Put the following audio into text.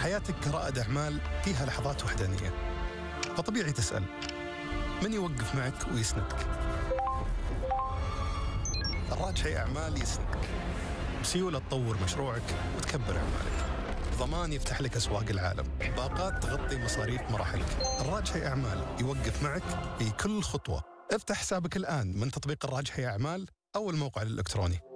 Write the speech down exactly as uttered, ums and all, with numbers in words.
حياتك كرائد أعمال فيها لحظات وحدانية، فطبيعي تسأل من يوقف معك ويسندك؟ الراجحي أعمال يسندك بسيولة تطور مشروعك وتكبر أعمالك، ضمان يفتح لك أسواق العالم، باقات تغطي مصاريف مراحلك. الراجحي أعمال يوقف معك في كل خطوة. افتح حسابك الآن من تطبيق الراجحي أعمال أو الموقع الإلكتروني.